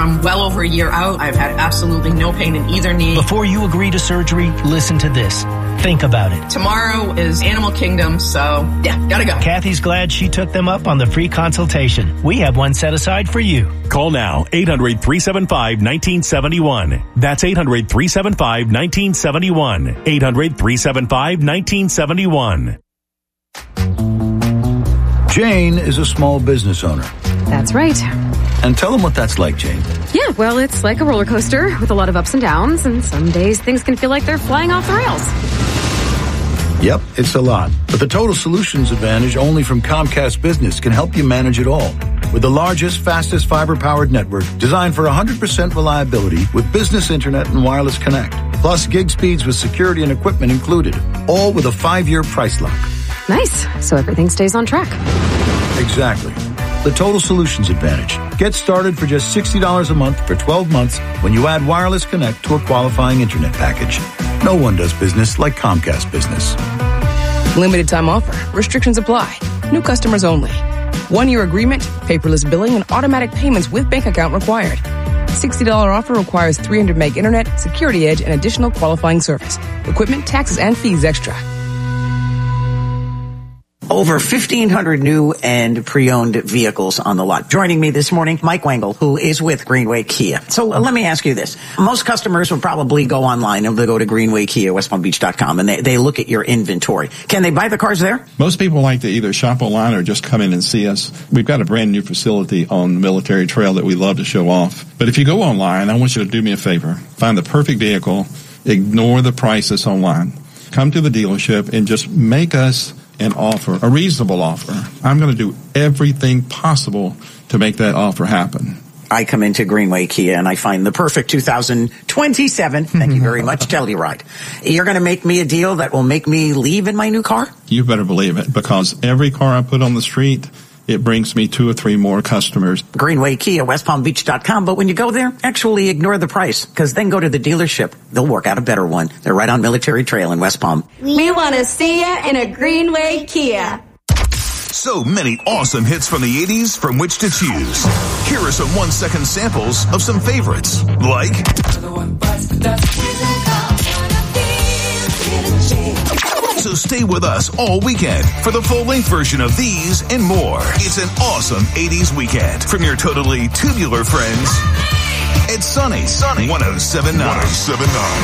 I'm well over a year out. I've had absolutely no pain in either knee. Before you agree to surgery, listen to this. Think about it. Tomorrow is Animal Kingdom, so yeah, gotta go. Kathy's glad she took them up on the free consultation. We have one set aside for you. Call now, 800-375-1971. That's 800-375-1971. 800-375-1971. Jane is a small business owner. That's right. And tell them what that's like, Jane. Yeah, well, it's like a roller coaster with a lot of ups and downs, and some days things can feel like they're flying off the rails. Yep, it's a lot. But the Total Solutions Advantage only from Comcast Business can help you manage it all. With the largest, fastest fiber-powered network designed for 100% reliability with business internet and wireless connect. Plus gig speeds with security and equipment included. All with a 5-year price lock. Nice. So everything stays on track. Exactly. The Total Solutions Advantage. Get started for just $60 a month for 12 months when you add wireless connect to a qualifying internet package. No one does business like Comcast Business. Limited time offer. Restrictions apply. New customers only. 1-year agreement, paperless billing, and automatic payments with bank account required. $60 offer requires 300 meg internet, security edge, and additional qualifying service. Equipment, taxes, and fees extra. Over 1,500 new and pre-owned vehicles on the lot. Joining me this morning, Mike Wengel, who is with Greenway Kia. So let me ask you this. Most customers will probably go online and they go to Greenway Kia, westpalmbeach.com, and they look at your inventory. Can they buy the cars there? Most people like to either shop online or just come in and see us. We've got a brand new facility on Military Trail that we love to show off. But if you go online, I want you to do me a favor. Find the perfect vehicle. Ignore the prices online. Come to the dealership and just make us an offer, a reasonable offer. I'm going to do everything possible to make that offer happen. I come into Greenway Kia and I find the perfect 2027, thank you very much, Telluride. You're going to make me a deal that will make me leave in my new car? You better believe it, because every car I put on the street, it brings me 2 or 3 more customers. Greenway Kia, westpalmbeach.com. But when you go there, actually ignore the price, because then go to the dealership. They'll work out a better one. They're right on Military Trail in West Palm. We want to see you in a Greenway Kia. So many awesome hits from the 80s from which to choose. Here are some 1-second samples of some favorites, like... So stay with us all weekend for the full-length version of these and more. It's an awesome 80s weekend from your totally tubular friends. It's Sunny 107.9.